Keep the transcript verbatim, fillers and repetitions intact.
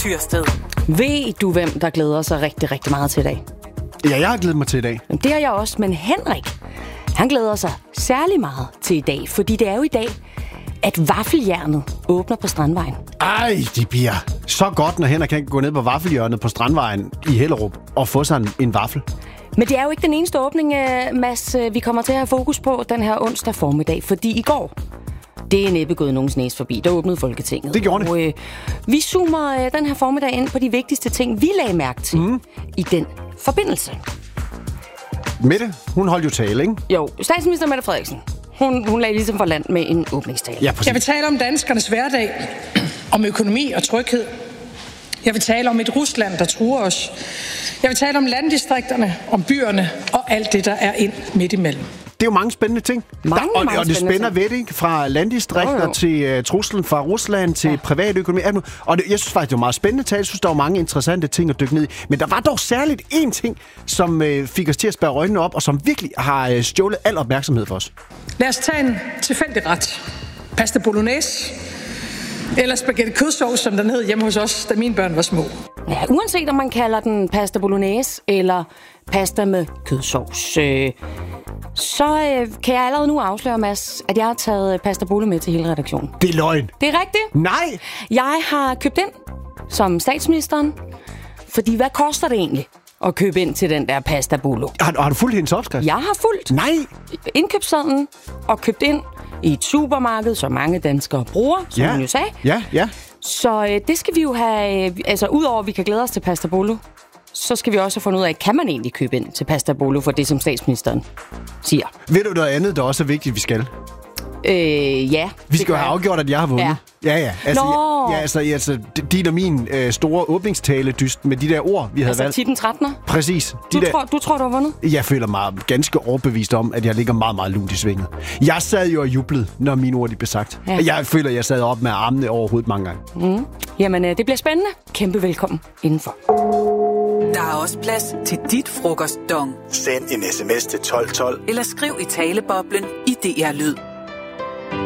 Tyrsted. Ved du, hvem der glæder sig rigtig, rigtig meget til i dag? Ja, jeg har glædet mig til i dag. Det har jeg også, men Henrik, han glæder sig særlig meget til i dag, fordi det er jo i dag, at vaffeljernet åbner på Strandvejen. Ej, det bliver så godt, når Henrik kan gå ned på vaffelhjørnet på Strandvejen i Hellerup og få sig en, en vaffel. Men det er jo ikke den eneste åbning, Mads, vi kommer til at have fokus på den her onsdag formiddag, fordi i går, det er næppe gået nogens næse forbi, der åbnede Folketinget. Det gjorde det. Og, øh, vi zoomer øh, den her formiddag ind på de vigtigste ting, vi lagde mærke til mm. i den forbindelse. Mette, hun holdt jo tale, ikke? Jo, statsminister Mette Frederiksen. Hun, hun lagde ligesom for land med en åbningstale. Ja, præcis. Jeg vil tale om danskernes hverdag, om økonomi og tryghed. Jeg vil tale om et Rusland, der truer os. Jeg vil tale om landdistrikterne, om byerne og alt det, der er ind midt imellem. Det er jo mange spændende ting. Mange, der, og, mange og det spændende spænder ting. ved, ikke? Fra landdistrikter oh, til uh, truslen fra Rusland til ja. privatøkonomi. Og det, jeg synes faktisk, det var meget spændende tale. Jeg synes, der var mange interessante ting at dykke ned i. Men der var dog særligt én ting, som uh, fik os til at spærre øjnene op, og som virkelig har uh, stjålet al opmærksomhed for os. Lad os tage en tilfældig ret. Pasta bolognese. Eller spaghetti kødsovs, som den hed hjemme hos os, da mine børn var små. Ja, uanset om man kalder den pasta bolognese eller pasta med kødsovs, øh, så øh, kan jeg allerede nu afsløre, Mads, at jeg har taget pasta bolo med til hele redaktionen. Det er løgn. Det er rigtigt. Nej! Jeg har købt ind som statsministeren, fordi hvad koster det egentlig at købe ind til den der pasta bolo? Har, har du fulgt hendes opskrift? Jeg har fulgt Nej! indkøbssedlen og købt ind i et supermarked, som mange danskere bruger, som ja. hun jo sagde. Ja, ja. Så øh, det skal vi jo have, øh, altså udover at vi kan glæde os til pasta bolo, så skal vi også have fundet ud af, kan man egentlig købe ind til pasta bolo for det, som statsministeren siger. Ved du noget andet, der også er vigtigt, vi skal? Øh, ja. Vi skal jo have afgjort, at jeg har vundet. Ja. Ja, ja. Altså, Nå. ja, altså, altså din og min øh, store åbningstale-dyst med de der ord, vi havde Altså valgt. titten trettende. Præcis. De Du, der... tror, du tror, du har vundet? Jeg føler mig ganske overbevist om, at jeg ligger meget, meget lunt i svinget. Jeg sad jo og jublede, når mine ord de blev sagt. Ja. Jeg føler, at jeg sad op med armene over hovedet mange gange. Mm. Jamen, øh, det bliver spændende. Kæmpe velkommen indenfor. Der er også plads til dit frokostdong. Send en sms til tolv tolv. Eller skriv i taleboblen i D R Lyd.